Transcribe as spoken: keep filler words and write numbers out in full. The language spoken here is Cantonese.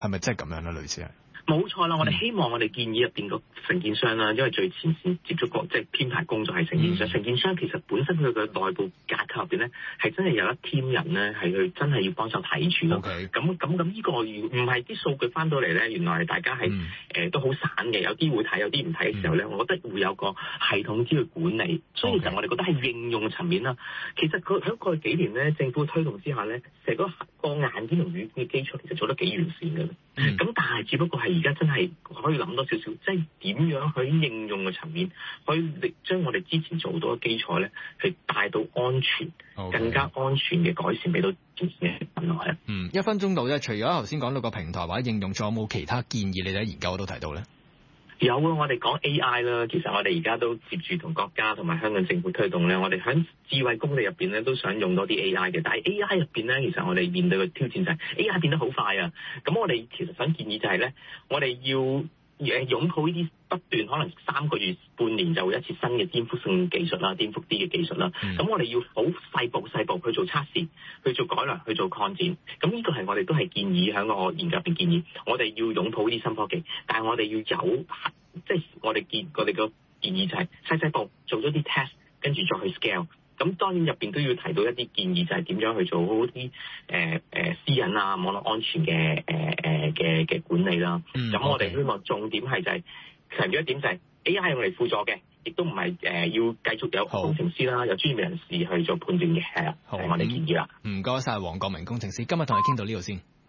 係咪真係咁樣咧？類似係。 冇錯啦，我哋希望我哋建議入邊個承建商啦，因為最前線接觸過即係編排工作係承建商。承建商其實本身佢嘅內部架構入邊咧，係真係有一 team 人咧係去真係要幫手睇住咯。咁咁咁呢個唔係啲數據翻到嚟咧，原來大家係誒、嗯呃、都好散嘅，有啲會睇，有啲唔睇嘅時候咧，我覺得會有個系統之去管理。所以其實我哋覺得係應用層面啦。其實佢喺過去幾年咧，政府推動之下咧，成個個硬件同軟件嘅基礎其實做得幾完善嘅。咁、嗯、但係只不過係而家真係可以諗多少少，即係點樣喺應用嘅層面，可以將我哋之前做到嘅基礎咧，係帶到安全、okay. 更加安全嘅改善俾到前線嘅人來。 嗯，一分鐘到啫。除咗頭先講到個平台或者應用，仲有冇其他建議？你哋喺研究都提到咧？ 有啊，我哋講 A I 啦，其實我哋而家都接住同國家同埋香港政府推動咧，我哋喺智慧工地入邊咧都想用多啲 A I 嘅，但係 A I 入邊咧，其實我哋面對嘅挑戰就係 A I 變得好快啊！咁我哋其實想建議就係咧，我哋要誒擁抱呢啲不斷可能三個月、半年就會一次新嘅顛覆性技術啦、顛覆啲嘅技術啦。咁、嗯、我哋要好細步細步去做測試、去做改良、去做擴展。咁呢個係我哋都係建議喺個研究入邊建議，我哋要擁抱呢啲新科技，但係我哋要有即係我哋建我哋個建議就係細細步做咗啲 test， 跟住再去 scale。咁當然入邊都要提到一啲建議，就係點樣去做好啲誒誒私隱啊、網絡安全嘅誒誒嘅嘅管理啦。咁、嗯、我哋希望重點係就係強調一點就係 A I 係用嚟輔助嘅，亦都唔係誒要繼續有工程師啦、有專業人士去做判斷嘅，係啦，係我哋建議啦。 唔該晒黃國明工程師，今日同你傾到呢度先。